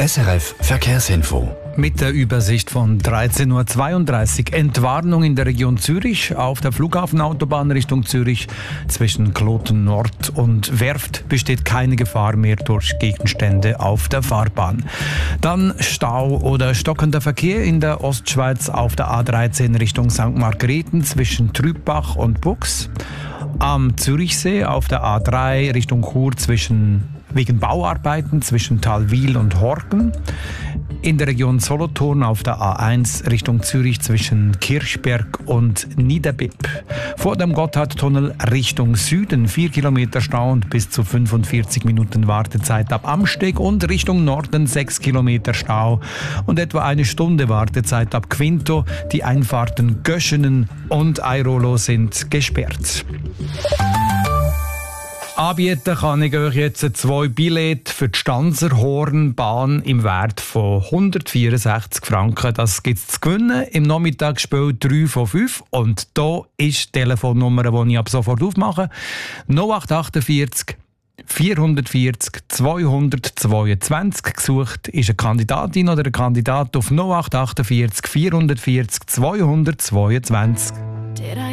SRF Verkehrsinfo. Mit der Übersicht von 13.32 Uhr. Entwarnung in der Region Zürich auf der Flughafenautobahn Richtung Zürich. Zwischen Kloten Nord und Werft besteht keine Gefahr mehr durch Gegenstände auf der Fahrbahn. Dann Stau oder stockender Verkehr in der Ostschweiz auf der A13 Richtung St. Margrethen zwischen Trübbach und Bux. Am Zürichsee auf der A3 Richtung Chur wegen Bauarbeiten zwischen Talwil und Horgen. In der Region Solothurn auf der A1 Richtung Zürich zwischen Kirchberg und Niederbipp. Vor dem Gotthardtunnel Richtung Süden 4 Kilometer Stau und bis zu 45 Minuten Wartezeit ab Amsteg und Richtung Norden 6 Kilometer Stau und etwa eine Stunde Wartezeit ab Quinto. Die Einfahrten Göschenen und Airolo sind gesperrt. Anbieten kann ich euch jetzt 2 Billette für die Stanzerhornbahn im Wert von 164 Franken. Das gibt es zu gewinnen im Nachmittagsspiel 3 von 5. Und hier ist die Telefonnummer, die ich ab sofort aufmache. 0848 440 222. Gesucht ist eine Kandidatin oder ein Kandidat auf 0848 440 222.